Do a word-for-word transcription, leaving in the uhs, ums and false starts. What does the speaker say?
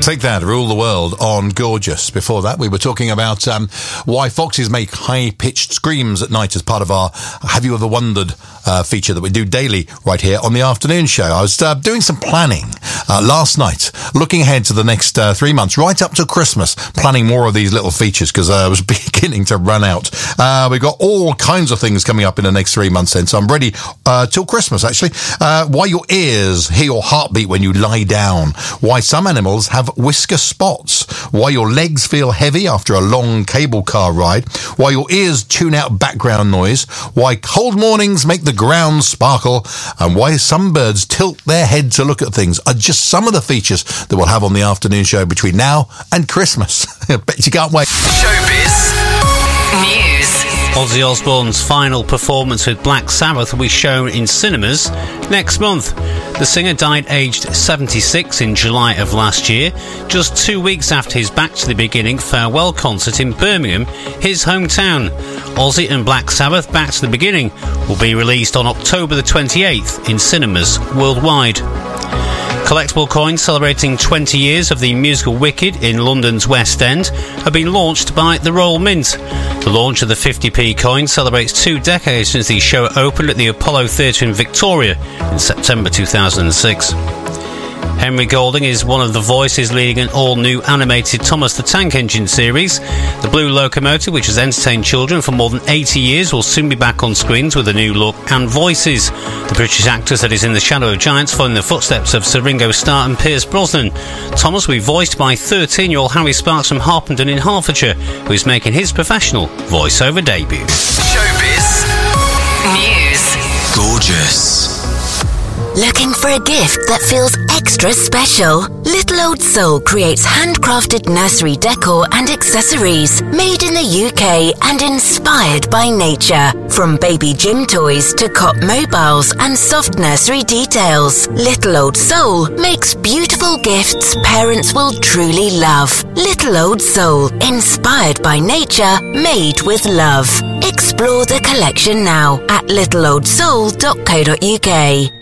Take that, Rule the World on Gorgeous. Before that, we were talking about um, why foxes make high-pitched screams at night as part of our Have You Ever Wondered uh, feature that we do daily right here on the afternoon show. I was uh, doing some planning uh, last night, looking ahead to the next uh, three months, right up to Christmas, planning more of these little features because uh, I was beginning to run out. Uh, we've got all kinds of things coming up in the next three months then, so I'm ready uh, till Christmas, actually. Uh, why your ears hear your heartbeat when you lie down. Why some animals have whisker spots. Why your legs feel heavy after a long cable car ride. Why your ears tune out background noise. Why cold mornings make the ground sparkle. And why some birds tilt their head to look at things are just some of the features that we'll have on the afternoon show between now and Christmas. I bet you can't wait. Showbiz News. Ozzy Osbourne's final performance with Black Sabbath will be shown in cinemas next month. The singer died aged seventy-six in July of last year, just two weeks after his Back to the Beginning farewell concert in Birmingham, his hometown. Ozzy and Black Sabbath Back to the Beginning will be released on October the twenty-eighth in cinemas worldwide. Collectible coins celebrating twenty years of the musical Wicked in London's West End have been launched by the Royal Mint. The launch of the fifty p coin celebrates two decades since the show opened at the Apollo Theatre in Victoria in September two thousand six. Henry Golding is one of the voices leading an all-new animated Thomas the Tank Engine series. The Blue Locomotive, which has entertained children for more than eighty years, will soon be back on screens with a new look and voices. The British actor that is in The Shadow of Giants, following the footsteps of Sir Ringo Starr and Pierce Brosnan. Thomas will be voiced by thirteen-year-old Harry Sparks from Harpenden in Hertfordshire, who is making his professional voiceover debut. Showbiz News. Gorgeous. Looking for a gift that feels extra special? Little Old Soul creates handcrafted nursery decor and accessories made in the U K and inspired by nature. From baby gym toys to cot mobiles and soft nursery details, Little Old Soul makes beautiful gifts parents will truly love. Little Old Soul, inspired by nature, made with love. Explore the collection now at little old soul dot co dot uk.